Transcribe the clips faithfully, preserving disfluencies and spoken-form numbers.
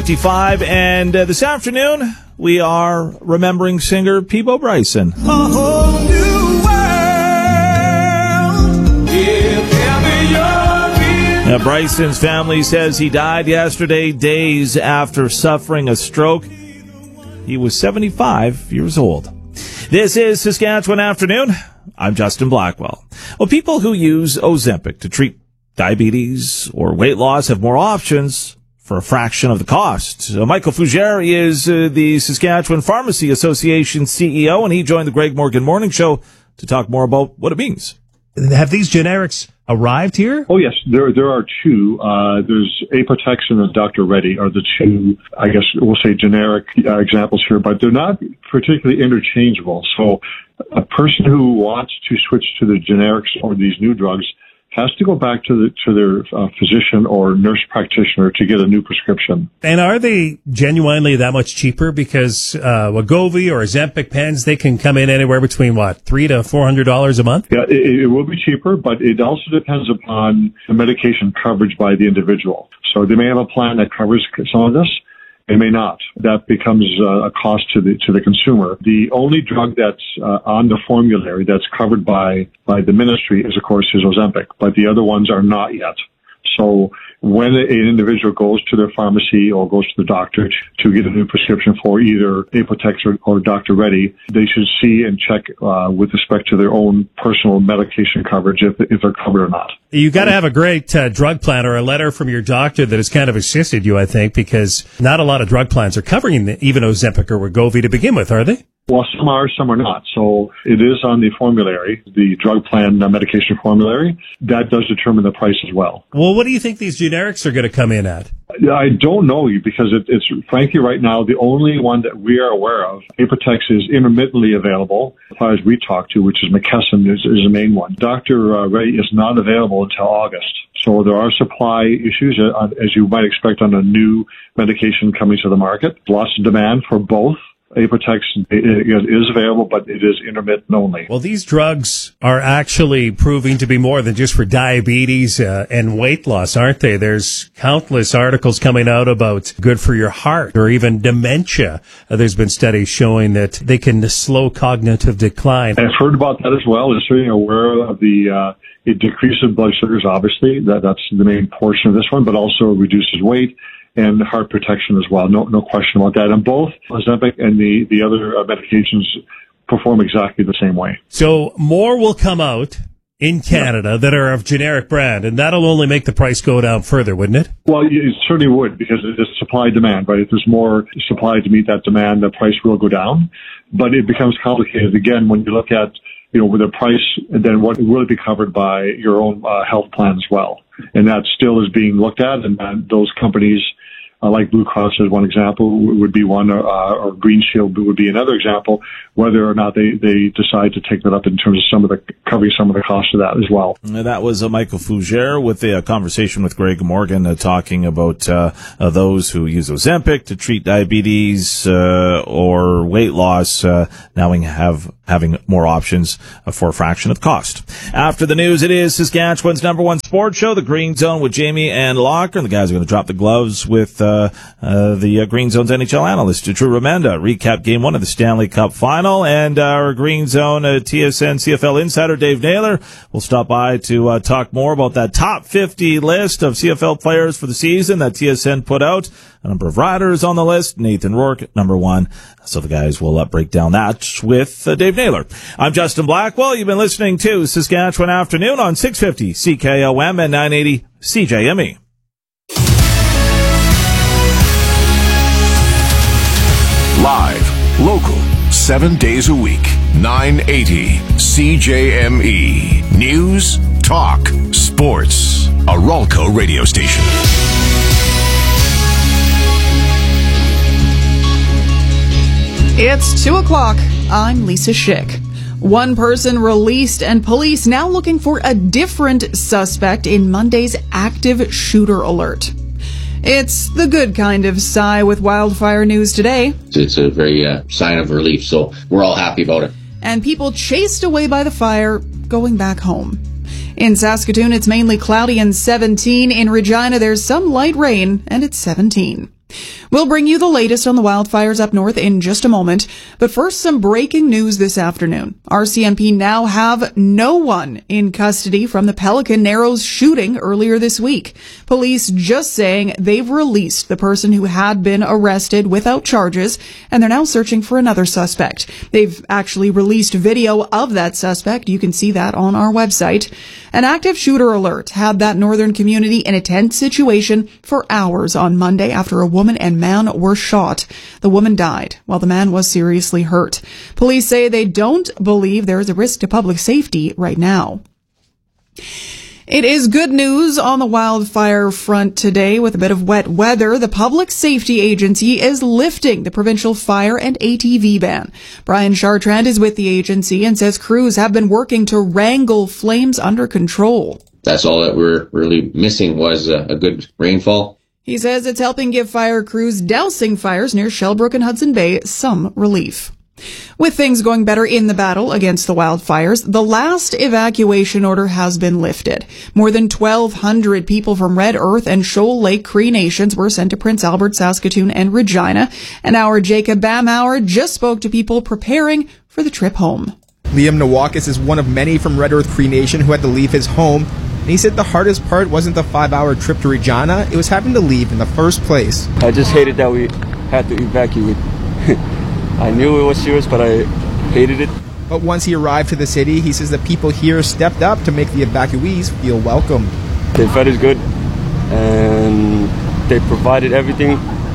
fifty-five, and uh, this afternoon we are remembering singer Peabo Bryson. A whole new world. It can be yours. Now, Bryson's family says he died yesterday, days after suffering a stroke. He was seventy-five years old. This is Saskatchewan Afternoon. I'm Justin Blackwell. Well, people who use Ozempic to treat diabetes or weight loss have more options for a fraction of the cost. So Michael Fougere is uh, the Saskatchewan Pharmacy Association C E O, and he joined the Greg Morgan Morning Show to talk more about what it means. Have these generics arrived here? Oh, yes. There there are two. Uh, there's Apotex and Doctor Reddy are the two, I guess we'll say, generic uh, examples here, but they're not particularly interchangeable. So a person who wants to switch to the generics or these new drugs has to go back to the to their uh, physician or nurse practitioner to get a new prescription. And are they genuinely that much cheaper? Because uh, Wegovy or Ozempic pens, they can come in anywhere between, what, three to four hundred dollars a month? Yeah, it, it will be cheaper, but it also depends upon the medication coverage by the individual. So they may have a plan that covers some of this. They may not. That becomes uh, a cost to the to the consumer. The only drug that's uh, on the formulary that's covered by by the ministry is, of course, is Ozempic, but the other ones are not yet. So when an individual goes to their pharmacy or goes to the doctor to get a new prescription for either Apotex or, or Doctor Reddy, they should see and check uh, with respect to their own personal medication coverage if, if they're covered or not. You got to have a great uh, drug plan or a letter from your doctor that has kind of assisted you, I think, because not a lot of drug plans are covering the, even Ozempic or Wegovy to begin with, are they? Well, some are, some are not. So it is on the formulary, the drug plan uh, medication formulary. That does determine the price as well. Well, what do you think these generics are going to come in at? I don't know because it, it's frankly right now the only one that we are aware of. Apotex is intermittently available. As far as we talk to, which is McKesson, is, is the main one. Doctor Uh, Reddy is not available until August. So there are supply issues, uh, as you might expect on a new medication coming to the market. Lots of demand for both. Apotex is available, but it is intermittent only. Well, these drugs are actually proving to be more than just for diabetes uh, and weight loss, aren't they? There's countless articles coming out about good for your heart or even dementia. Uh, there's been studies showing that they can slow cognitive decline. I've heard about that as well. I'm certainly aware of the uh, it decreases blood sugars, obviously. That, that's the main portion of this one, but also reduces weight and heart protection as well. No, no question about that. And both Ozempic and the, the other uh, medications perform exactly the same way. So more will come out in Canada yeah. that are of generic brand, and that'll only make the price go down further, wouldn't it? Well, it certainly would, because it's supply-demand, right? If there's more supply to meet that demand, the price will go down. But it becomes complicated, again, when you look at, you know, with the price, and then what will be covered by your own uh, health plan as well. And that still is being looked at, and uh, those companies, Uh, like Blue Cross as one example, would be one, uh, or Green Shield would be another example, whether or not they, they decide to take that up in terms of some of the, covering some of the cost of that as well. And that was uh, Michael Fougere with a uh, conversation with Greg Morgan uh, talking about uh, uh, those who use Ozempic to treat diabetes uh, or weight loss, uh, now have having more options uh, for a fraction of the cost. After the news, it is Saskatchewan's number one sports show, The Green Zone with Jamie and Locker. And the guys are going to drop the gloves with uh, Uh, uh, the uh, Green Zone's N H L analyst, Drew Remenda, recap game one of the Stanley Cup final, and our Green Zone uh, T S N C F L insider, Dave Naylor, will stop by to uh, talk more about that top fifty list of C F L players for the season that T S N put out. A number of riders on the list. Nathan Rourke, number one. So the guys will uh, break down that with uh, Dave Naylor. I'm Justin Blackwell. You've been listening to Saskatchewan Afternoon on six fifty C K O M and nine eighty C J M E. Live, local, seven days a week, nine eighty C J M E. News, talk, sports. A Ralco radio station. It's two o'clock. I'm Lisa Schick. One person released and police now looking for a different suspect in Monday's active shooter alert. It's the good kind of sigh with wildfire news today. It's a very uh, sign of relief, so we're all happy about it. And people chased away by the fire, going back home. In Saskatoon, it's mainly cloudy and seventeen. In Regina, there's some light rain, and it's seventeen. We'll bring you the latest on the wildfires up north in just a moment. But first, some breaking news this afternoon. R C M P now have no one in custody from the Pelican Narrows shooting earlier this week. Police just saying they've released the person who had been arrested without charges, and they're now searching for another suspect. They've actually released video of that suspect. You can see that on our website. An active shooter alert had that northern community in a tense situation for hours on Monday after a woman and man were shot. The woman died while the man was seriously hurt. Police say they don't believe there is a risk to public safety right now. It is good news on the wildfire front today with a bit of wet weather. The Public Safety Agency is lifting the provincial fire and A T V ban. Brian Chartrand is with the agency and says crews have been working to wrangle flames under control. That's all that we're really missing was a, a good rainfall. He says it's helping give fire crews dousing fires near Shellbrook and Hudson Bay some relief. With things going better in the battle against the wildfires, the last evacuation order has been lifted. More than twelve hundred people from Red Earth and Shoal Lake Cree Nations were sent to Prince Albert, Saskatoon, and Regina. And our Jacob Bamhauer just spoke to people preparing for the trip home. Liam Nawakis is one of many from Red Earth Cree Nation who had to leave his home. And he said the hardest part wasn't the five-hour trip to Regina, it was having to leave in the first place. I just hated that we had to evacuate. I knew it was serious, but I hated it. But once he arrived to the city, he says the people here stepped up to make the evacuees feel welcome. They fed us good, and they provided everything.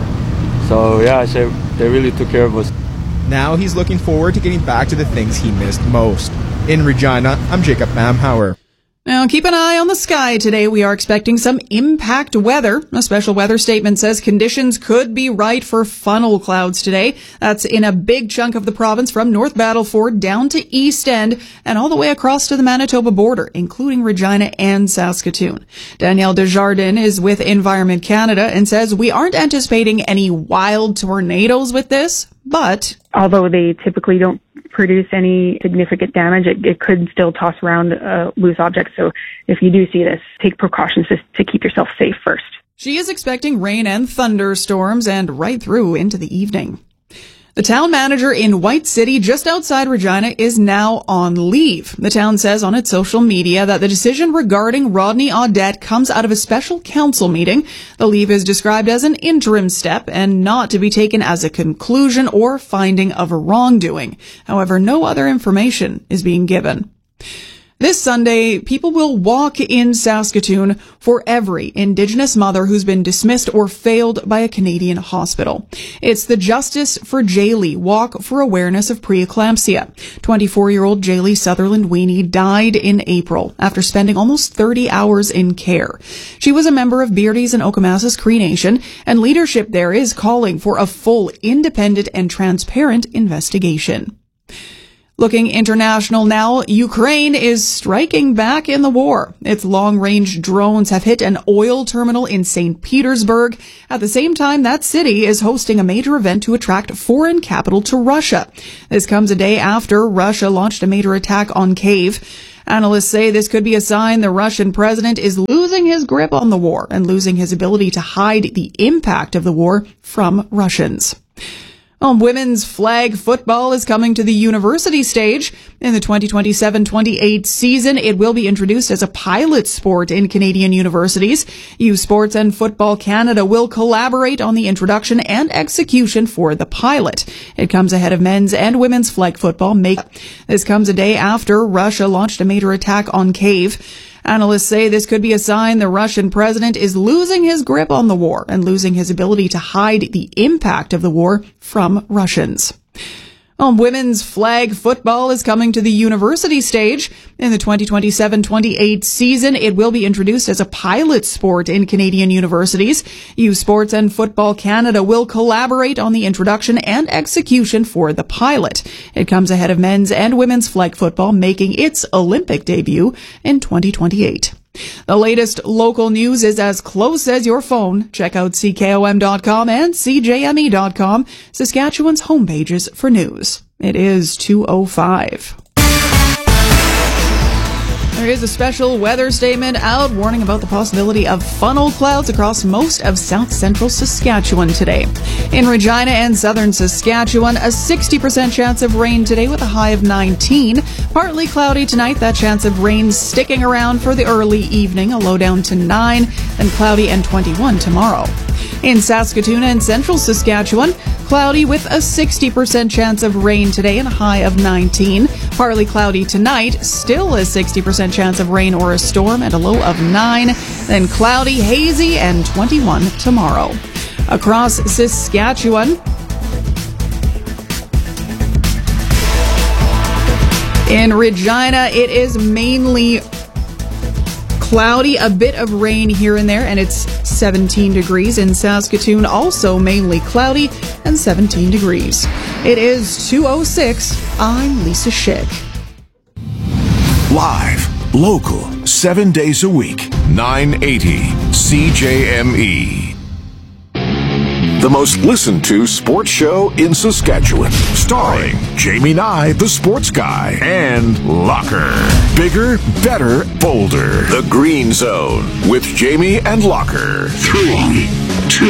So yeah, I say they really took care of us. Now he's looking forward to getting back to the things he missed most. In Regina, I'm Jacob Bamhauer. Now, keep an eye on the sky today. We are expecting some impact weather. A special weather statement says conditions could be right for funnel clouds today. That's in a big chunk of the province from North Battleford down to East End and all the way across to the Manitoba border, including Regina and Saskatoon. Danielle Desjardins is with Environment Canada and says we aren't anticipating any wild tornadoes with this, but although they typically don't produce any significant damage, it, it could still toss around uh, loose objects. So if you do see this, take precautions to, to keep yourself safe first. She is expecting rain and thunderstorms and right through into the evening. The town manager in White City, just outside Regina, is now on leave. The town says on its social media that the decision regarding Rodney Audette comes out of a special council meeting. The leave is described as an interim step and not to be taken as a conclusion or finding of a wrongdoing. However, no other information is being given. This Sunday, people will walk in Saskatoon for every Indigenous mother who's been dismissed or failed by a Canadian hospital. It's the Justice for Jaylee Walk for Awareness of Preeclampsia. twenty-four-year-old Jaylee Sutherland Weenie died in April after spending almost thirty hours in care. She was a member of Beardy's and Okamasas Cree Nation, and leadership there is calling for a full, independent, and transparent investigation. Looking international now, Ukraine is striking back in the war. Its long-range drones have hit an oil terminal in Saint Petersburg. At the same time, that city is hosting a major event to attract foreign capital to Russia. This comes a day after Russia launched a major attack on Kyiv. Analysts say this could be a sign the Russian president is losing his grip on the war and losing his ability to hide the impact of the war from Russians. Um, women's flag football is coming to the university stage. In the twenty twenty-seven twenty-eight season, it will be introduced as a pilot sport in Canadian universities. U Sports and Football Canada will collaborate on the introduction and execution for the pilot. It comes ahead of men's and women's flag football. Make This comes a day after Russia launched a major attack on Kyiv. Analysts say this could be a sign the Russian president is losing his grip on the war and losing his ability to hide the impact of the war from Russians. Um, women's flag football is coming to the university stage. In the twenty twenty-seven twenty-eight season, it will be introduced as a pilot sport in Canadian universities. U Sports and Football Canada will collaborate on the introduction and execution for the pilot. It comes ahead of men's and women's flag football making its Olympic debut in twenty twenty-eight. The latest local news is as close as your phone. Check out C K O M dot com and C J M E dot com, Saskatchewan's homepages for news. It is two oh five. There is a special weather statement out warning about the possibility of funnel clouds across most of south central Saskatchewan today. In Regina and southern Saskatchewan, a sixty percent chance of rain today with a high of nineteen. Partly cloudy tonight, that chance of rain sticking around for the early evening, a low down to nine, then cloudy and twenty-one tomorrow. In Saskatoon and central Saskatchewan, cloudy with a sixty percent chance of rain today and a high of nineteen. Partly cloudy tonight, still a sixty percent chance of rain or a storm and a low of nine. Then cloudy, hazy, and twenty-one tomorrow. Across Saskatchewan, in Regina, it is mainly cloudy, a bit of rain here and there, and it's seventeen degrees. In Saskatoon, also mainly cloudy and seventeen degrees. It is two oh six. I'm Lisa Schick. Live, local, seven days a week, nine eighty C J M E. The most listened to sports show in Saskatchewan. Starring Jamie Nye, the sports guy, and Locker. Bigger, better, bolder. The Green Zone with Jamie and Locker. Three.